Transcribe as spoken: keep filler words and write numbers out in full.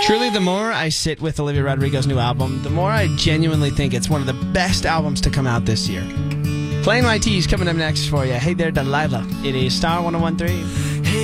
Truly, the more I sit with Olivia Rodrigo's new album, the more I genuinely think it's one of the best albums to come out this year. Plain White Tees coming up next for you. Hey there, Delilah. It is Star one oh one three.